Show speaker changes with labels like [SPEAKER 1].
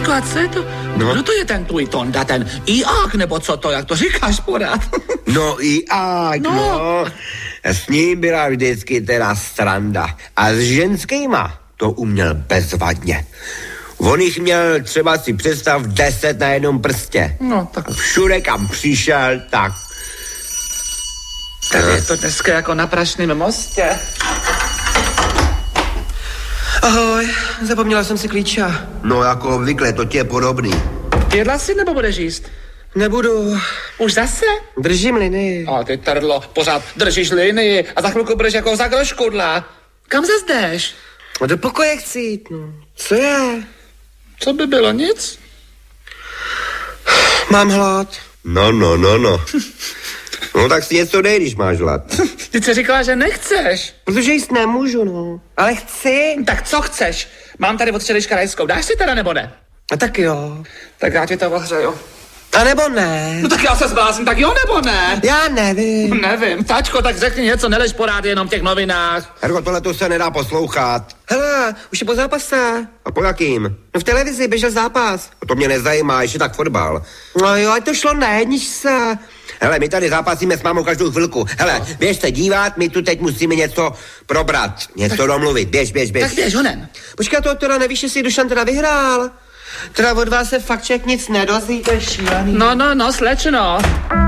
[SPEAKER 1] Taťko, a co je to? No. Kdo to je ten tvůj Tonda, ten Iák, nebo co to, jak to říkáš pořád?
[SPEAKER 2] No Iák, no. S ním byla vždycky teda sranda. A s ženskýma to uměl bezvadně. On jich měl třeba si představ 10 na jednom prstě.
[SPEAKER 1] No, tak.
[SPEAKER 2] Všude, kam přišel, tak.
[SPEAKER 1] Tak je to dneska jako na Prašném mostě.
[SPEAKER 3] Ahoj, zapomněla jsem si klíče.
[SPEAKER 2] No jako obvykle, to ti je podobný.
[SPEAKER 1] Jedla si nebo budeš jíst?
[SPEAKER 3] Nebudu.
[SPEAKER 1] Už zase?
[SPEAKER 3] Držím linii.
[SPEAKER 1] A ty trdlo, pořád držíš linii a za chvilku budeš jako zagroškudla. Kam zas jdeš?
[SPEAKER 3] Do pokoje chci jít, no. Co je?
[SPEAKER 1] Co by bylo, nic?
[SPEAKER 3] Mám hlad.
[SPEAKER 2] No. No tak si něco dej, když máš hlad.
[SPEAKER 1] Ty jsi říkala, že nechceš.
[SPEAKER 3] Protože jíst nemůžu, no. Ale chci.
[SPEAKER 1] Tak co chceš? Mám tady od včerejška rajskou. Dáš si teda nebo ne?
[SPEAKER 3] A tak jo.
[SPEAKER 1] Tak já ti to ohřeju.
[SPEAKER 3] A nebo ne.
[SPEAKER 1] No tak já se zblázním, tak jo nebo ne?
[SPEAKER 3] Já nevím.
[SPEAKER 1] Nevím. Tačko, tak řekni něco, nelež porád jenom v těch novinách.
[SPEAKER 2] Herko, tohle to se nedá poslouchat.
[SPEAKER 3] Hele, už je po zápase.
[SPEAKER 2] A po jakým?
[SPEAKER 3] No v televizi běžel zápas.
[SPEAKER 2] To mě nezajímá, ještě tak fotbal.
[SPEAKER 3] No jo, ať to šlo na jedničce.
[SPEAKER 2] Hele, my tady zápasíme s mámou každou chvilku. Hele, běž se dívat, my tu teď musíme něco probrat, něco domluvit. Běž.
[SPEAKER 1] Tak běž, honem.
[SPEAKER 3] Počkej, to teda nevíš, jestli Dušan teda vyhrál. Teda od vás se fakt člověk nic nedozví, to je šílený.
[SPEAKER 1] No, slečno.